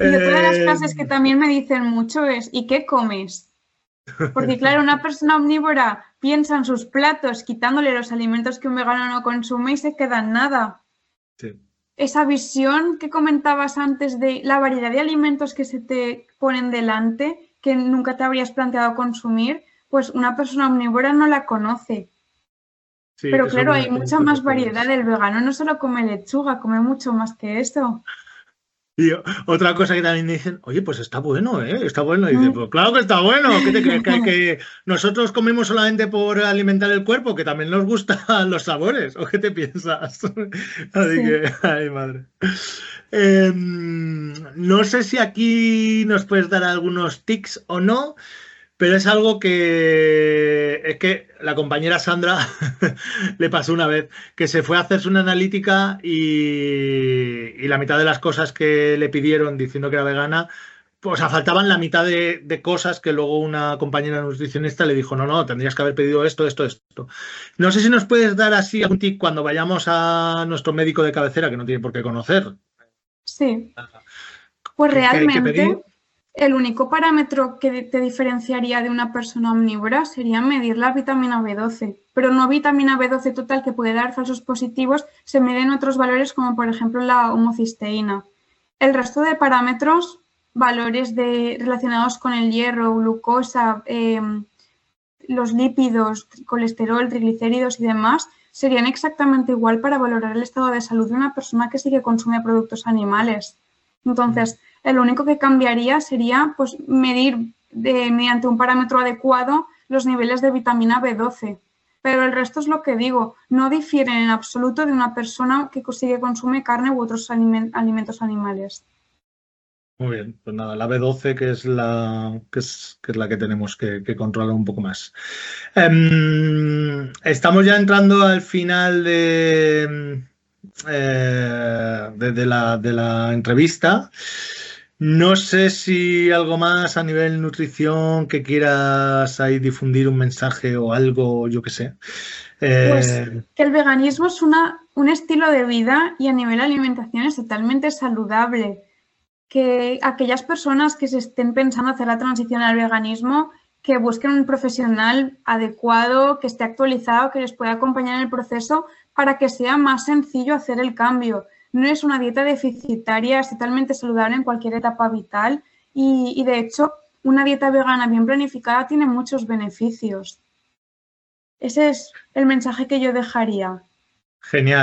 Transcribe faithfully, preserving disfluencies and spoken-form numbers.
Y otra de las Eh, frases que también me dicen mucho es ¿y qué comes? Porque claro, una persona omnívora piensa en sus platos quitándole los alimentos que un vegano no consume y se queda en nada. sí. Esa visión que comentabas antes de la variedad de alimentos que se te ponen delante, que nunca te habrías planteado consumir, pues una persona omnívora no la conoce. Sí, Pero eso es claro, verdad, hay tiene mucha muchos más variedad. factores. El vegano no solo come lechuga, come mucho más que eso. Y otra cosa que también dicen, oye, pues está bueno, ¿eh? Está bueno. Y dice, Mm. pues claro que está bueno. ¿Qué te crees? ¿Que, que nosotros comemos solamente por alimentar el cuerpo? Que también nos gustan los sabores. ¿O qué te piensas? Así Sí. que, ay, madre. Eh, no sé si aquí nos puedes dar algunos tics o no. Pero es algo que es que la compañera Sandra le pasó una vez que se fue a hacerse una analítica y, y la mitad de las cosas que le pidieron diciendo que era vegana, pues o sea, faltaban la mitad de, de cosas que luego una compañera nutricionista le dijo, no, no, tendrías que haber pedido esto, esto, esto. No sé si nos puedes dar así algún tip cuando vayamos a nuestro médico de cabecera, que no tiene por qué conocer, Sí. Pues qué, qué hay que realmente pedir. el único parámetro que te diferenciaría de una persona omnívora sería medir la vitamina B doce, pero no vitamina B doce total que puede dar falsos positivos, se miden otros valores como por ejemplo la homocisteína. El resto de parámetros, valores de, relacionados con el hierro, glucosa, eh, los lípidos, colesterol, triglicéridos y demás, serían exactamente igual para valorar el estado de salud de una persona que sí que consume productos animales. Entonces, el único que cambiaría sería pues, medir de, mediante un parámetro adecuado los niveles de vitamina B doce. Pero el resto es lo que digo, no difieren en absoluto de una persona que sí que consume carne u otros alimentos animales. Muy bien, pues nada, la B doce que es la que es, que es la que tenemos que, que controlar un poco más. Em, estamos ya entrando al final de, eh, de, de la, de la entrevista. No sé si algo más a nivel nutrición que quieras ahí difundir un mensaje o algo, yo qué sé. Pues Eh, que el veganismo es una, un estilo de vida y a nivel de alimentación es totalmente saludable. Que aquellas personas que se estén pensando hacer la transición al veganismo, que busquen un profesional adecuado, que esté actualizado, que les pueda acompañar en el proceso para que sea más sencillo hacer el cambio. No es una dieta deficitaria, es totalmente saludable en cualquier etapa vital y, y de hecho una dieta vegana bien planificada tiene muchos beneficios. Ese es el mensaje que yo dejaría. Genial.